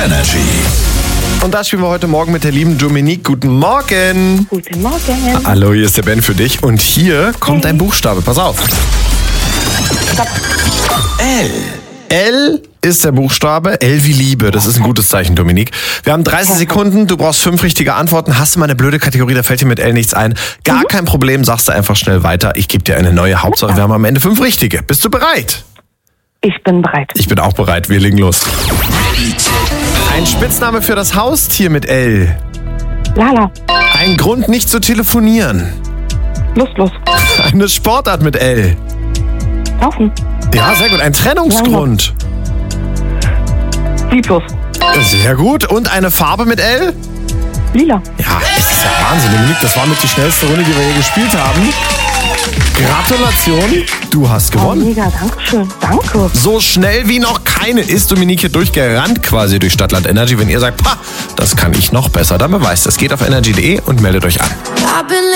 Energy. Und da spielen wir heute Morgen mit der lieben Dominique. Guten Morgen. Guten Morgen. Hallo, hier ist der Ben für dich. Und hier kommt ein Buchstabe. Pass auf. Stopp. L. L ist der Buchstabe. L wie Liebe. Das ist ein gutes Zeichen, Dominique. Wir haben 30 Sekunden. Du brauchst 5 richtige Antworten. Hast du mal eine blöde Kategorie, da fällt dir mit L nichts ein. Gar kein Problem. Sagst du einfach schnell weiter. Ich gebe dir eine neue. Hauptsache, wir haben am Ende 5 richtige. Bist du bereit? Ich bin bereit. Ich bin auch bereit. Wir legen los. Ein Spitzname für das Haustier mit L. Lala. Ein Grund, nicht zu telefonieren. Lustlos. Eine Sportart mit L. Laufen. Ja, sehr gut. Ein Trennungsgrund. Lieblos. Sehr gut. Und eine Farbe mit L? Lila. Ja, das ist ja Wahnsinn, Dominique. Das war mit die schnellste Runde, die wir hier gespielt haben. Gratulation. Du hast Oh, gewonnen. mega, danke schön. Danke. So schnell wie noch keine ist Dominique hier durchgerannt quasi durch Stadtland Energy. Wenn ihr sagt, das kann ich noch besser, dann beweist es. Geht auf energy.de und meldet euch an.